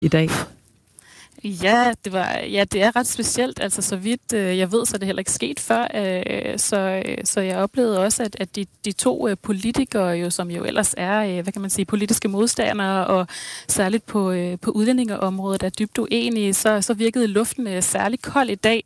i dag? Ja, det er ret specielt. Altså, så vidt jeg ved, så er det heller ikke sket før. Så jeg oplevede også, at de to politikere, jo, som jo ellers er, hvad kan man sige, politiske modstandere, og særligt på udlændingeområdet er dybt uenige, så virkede luften særlig kold i dag.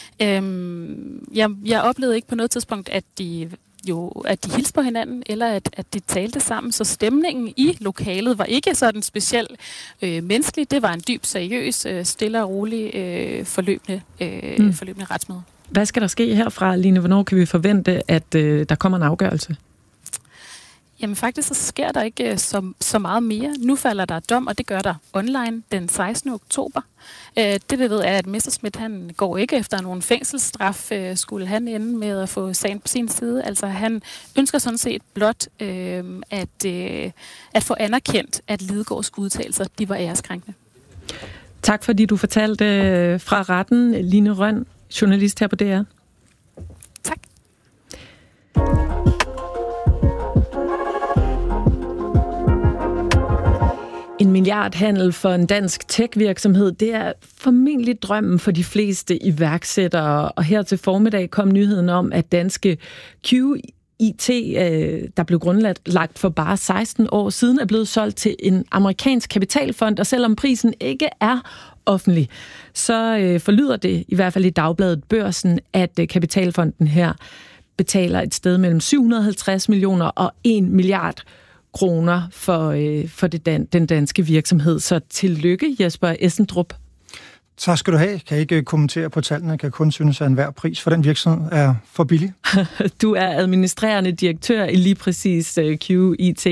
Jeg oplevede ikke på noget tidspunkt, at de hilste på hinanden, eller at de talte sammen. Så stemningen i lokalet var ikke sådan specielt menneskelig. Det var en dyb, seriøs, stille og rolig forløbende retsmøde. Hvad skal der ske herfra, Line? Hvornår kan vi forvente, at der kommer en afgørelse? Jamen faktisk så sker der ikke så meget mere. Nu falder der dom, og det gør der online den 16. oktober. Det vi ved er, at Messerschmidt han går ikke efter nogen fængselsstraf, skulle han ende med at få sagen på sin side. Altså han ønsker sådan set blot at få anerkendt, at Lidegaards udtalelser, de var æreskrænkende. Tak fordi du fortalte fra retten, Line Rønn, journalist her på DR. Tak. En milliardhandel for en dansk tech-virksomhed, det er formentlig drømmen for de fleste iværksættere. Og her til formiddag kom nyheden om, at danske QIT, der blev grundlagt for bare 16 år siden, er blevet solgt til en amerikansk kapitalfond. Og selvom prisen ikke er offentlig, så forlyder det i hvert fald i dagbladet Børsen, at kapitalfonden her betaler et sted mellem 750 millioner og 1 milliard kroner for den danske virksomhed. Så tillykke, Jesper Essendrup. Tak skal du have. Kan ikke kommentere på tallene, kan kun synes, at enhver pris for den virksomhed er for billig. Du er administrerende direktør i lige præcis QIT.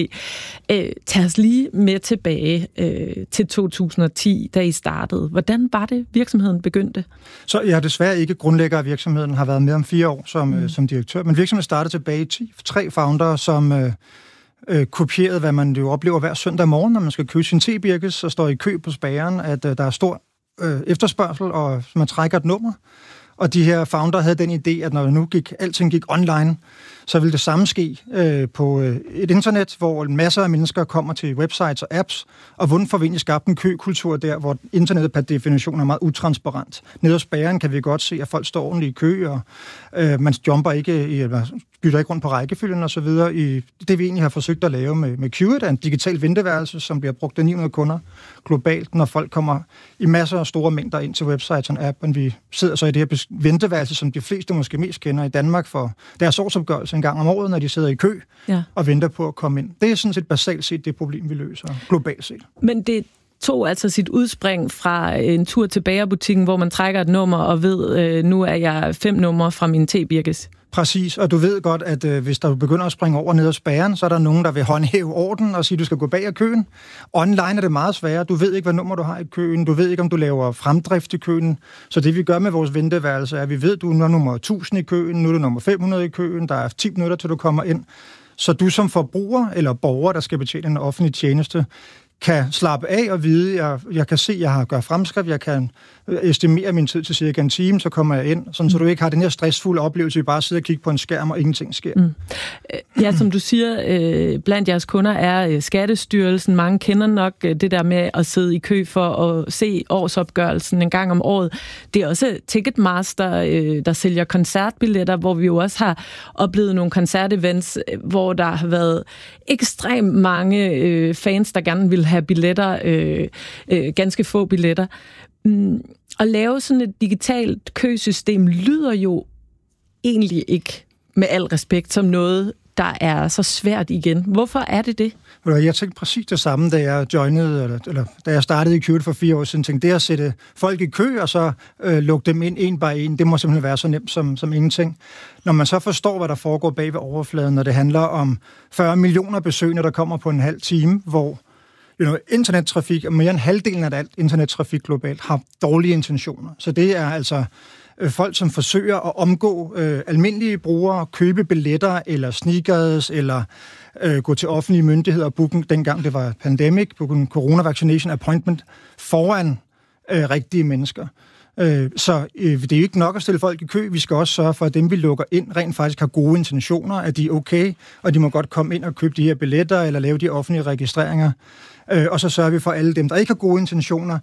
Tag os lige med tilbage til 2010, da I startede. Hvordan var det, virksomheden begyndte? Så jeg er desværre ikke grundlægger af virksomheden, har været med om 4 år som direktør, men virksomheden startede tilbage i 10. 3 foundere, som kopierede, hvad man jo oplever hver søndag morgen, når man skal købe sin tebirkes, så står i kø på spageren, at der er stor efterspørgsel, og man trækker et nummer. Og de her founder havde den idé, at når nu alting gik online, så ville det samme ske på et internet, hvor masser af mennesker kommer til websites og apps, og hvordan får vi egentlig skabt en køkultur der, hvor internettet per definition er meget utransparent. Nede hos bageren kan vi godt se, at folk står ordentligt i kø, og man jumper ikke, bytter ikke rundt på rækkefølgen og så videre. I det vi egentlig har forsøgt at lave med Qit, er en digital venteværelse, som bliver brugt af 900 kunder globalt, når folk kommer i masser af store mængder ind til websites og app, men vi sidder så i det her venteværelse, som de fleste måske mest kender i Danmark for deres årsopgørelse en gang om året, når de sidder i kø og venter på at komme ind. Det er sådan set basalt set det problem, vi løser globalt set. Men det tog altså sit udspring fra en tur til bagerbutikken, hvor man trækker et nummer og ved, nu er jeg 5 numre fra min tebirkes. Præcis, og du ved godt, at hvis der begynder at springe over ned ad spærren, så er der nogen, der vil håndhæve orden og sige, at du skal gå bag af køen. Online er det meget sværere. Du ved ikke, hvad nummer du har i køen. Du ved ikke, om du laver fremdrift i køen. Så det vi gør med vores venteværelse er, at vi ved, at du er nummer 1000 i køen, nu er du nummer 500 i køen, der er 10 minutter, til du kommer ind. Så du som forbruger eller borger, der skal betjene en offentlig tjeneste, kan slappe af og vide, at jeg kan se, at jeg gør fremskrift, jeg kan estimere min tid til cirka en time, så kommer jeg ind, sådan, så du ikke har den her stressfulde oplevelse, at bare sidder og kigger på en skærm, og ingenting sker. Ja, som du siger, blandt jeres kunder er Skattestyrelsen. Mange kender nok det der med at sidde i kø for at se årsopgørelsen en gang om året. Det er også Ticketmaster, der sælger koncertbilletter, hvor vi jo også har oplevet nogle koncertevents, hvor der har været ekstremt mange fans, der gerne vil have billetter, ganske få billetter. At lave sådan et digitalt køsystem lyder jo egentlig ikke, med al respekt, som noget, der er så svært igen. Hvorfor er det det? Jeg tænkte præcis det samme, da jeg joinede, eller da jeg startede i Qt for 4 år siden. Tænkte, det at sætte folk i kø, og så lukke dem ind en by en, det må simpelthen være så nemt som ingenting. Når man så forstår, hvad der foregår bag ved overfladen, når det handler om 40 millioner besøgende, der kommer på en halv time, hvor internettrafik, og mere end halvdelen af alt internettrafik globalt, har dårlige intentioner. Så det er altså folk, som forsøger at omgå almindelige brugere, købe billetter eller sneakers, eller gå til offentlige myndigheder og booke, dengang det var pandemic, booke en corona-vaccination appointment foran rigtige mennesker. Så det er jo ikke nok at stille folk i kø. Vi skal også sørge for, at dem, vi lukker ind, rent faktisk har gode intentioner, at de er okay, og de må godt komme ind og købe de her billetter, eller lave de offentlige registreringer. og så sørger vi for alle dem, der ikke har gode intentioner,